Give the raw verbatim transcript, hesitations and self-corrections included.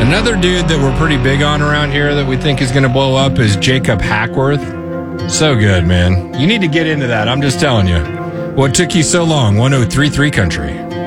Another dude that we're pretty big on around here that we think is going to blow up is Jacob Hackworth. So good, man. You need to get into that. I'm just telling you. What took you so long? one oh three point three Country.